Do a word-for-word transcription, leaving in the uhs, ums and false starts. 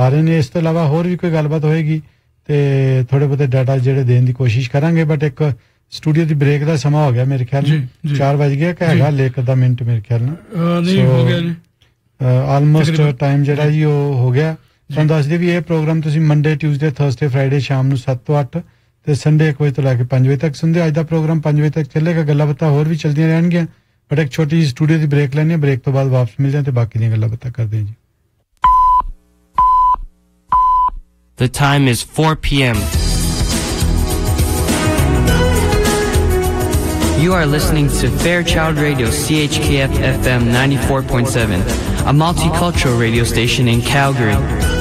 ਆ ਰਹੇ ਨੇ। ਇਸ ਤੋਂ ਇਲਾਵਾ ਹੋਰ ਵੀ ਕੋਈ ਗੱਲਬਾਤ ਹੋਏਗੀ ਤੇ ਥੋੜੇ ਬਹੁਤੇ ਡਾਟਾ ਜਿਹੜੇ ਦੇਣ ਦੀ ਕੋਸ਼ਿਸ਼ ਕਰਾਂਗੇ। ਬਟ ਇੱਕ ਸਟੂਡੀਓ ਦੀ ਬ੍ਰੇਕ ਦਾ ਸਮਾਂ ਹੋ ਗਿਆ ਮੇਰੇ ਖਿਆਲ ਨਾਲ, ਚਾਰ ਵਜ ਗਿਆ ਕਿ ਹੈਗਾ ਲੇਕ ਦਾ ਮਿੰਟ ਮੇਰੇ ਖਿਆਲ ਨਾਲ ਨਹੀਂ ਹੋ ਗਿਆ ਆਲਮੋਸਟ ਟਾਈਮ ਜਿਹੜਾ ਜੀ ਉਹ ਹੋ ਗਿਆ। ਤੁਹਾਨੂੰ ਦੱਸ ਦਈਏ ਵੀ ਇਹ ਪ੍ਰੋਗਰਾਮ ਤੁਸੀਂ ਮੰਡੇ, ਟਿਊਜ਼ਡੇ, ਥਰਸਡੇ, ਫਰਾਈਡੇ ਸ਼ਾਮ ਨੂੰ ਸੱਤ ਤੋਂ ਅੱਠ ਤੇ ਸੰਡੇ ਇੱਕ ਵਜੇ ਤੋਂ ਲੈ ਕੇ ਪੰਜ ਵਜੇ ਤੱਕ ਸੁਣਦੇ। ਅੱਜ ਦਾ ਪ੍ਰੋਗਰਾਮ ਪੰਜ ਵਜੇ ਤੱਕ ਚੱਲੇਗਾ। ਗੱਲਾਂ ਬਾਤਾਂ ਹੋਰ ਵੀ ਚੱਲਦੀਆਂ ਰਹਿਣਗੀਆਂ ਬਟ ਇੱਕ ਛੋਟੀ ਜਿਹੀ ਸਟੂਡੀਓ ਦੀ ਬ੍ਰੇਕ ਲੈਣੀ ਹੈ। ਬ੍ਰੇਕ ਤੋਂ ਬਾਅਦ ਵਾਪਸ ਮਿਲਦੇ ਹਾਂ ਤੇ ਬਾਕੀ ਦੀਆਂ ਗੱਲਾਂ ਬਾਤਾਂ ਕਰਦੇ ਹਾਂ ਜੀ। The time is four p m You are listening to Fairchild Radio C H K F F M ninety-four point seven, a multicultural radio station in Calgary.